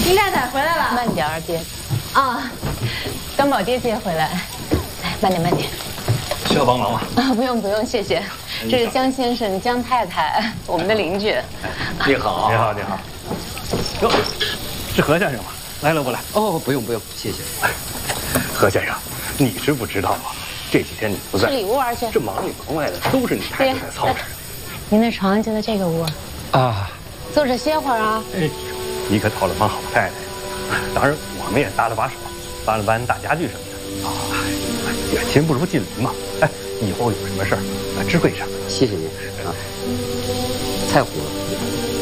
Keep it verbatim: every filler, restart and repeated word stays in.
金太太回来了， 慢点儿，爹。 啊， 刚把爹接回来，来，慢点，慢点。 需要帮忙吗？ 啊，不用不用，谢谢。这是江先生、江太太，我们的邻居。 你好， 你好，你好。哟，是何先生吗？来了，过来。 哦，不用不用，谢谢。 何先生，你是不知道啊，这几天你不在， 吃礼物而且这忙里忙外的都是你太太在操持。 您的床就在这个屋啊， 坐着歇会儿啊。 哎，你可讨了帮好太太。当然，我们也搭了把手，搬了搬大家具什么的。啊，远亲不如近邻嘛。哎，以后有什么事儿，知会一声。 谢谢您啊。太糊了。